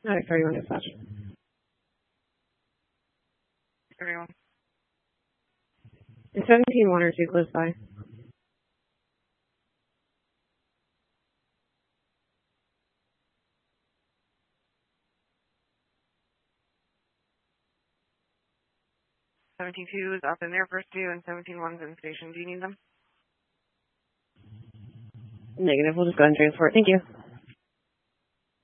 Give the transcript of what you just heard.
All right, 31 dispatch. 31. And 17-1 or 2 close by. $17.2 is up in their first two, and $17.1's in station. Do you need them? Negative. We'll just go ahead and transport. Thank you.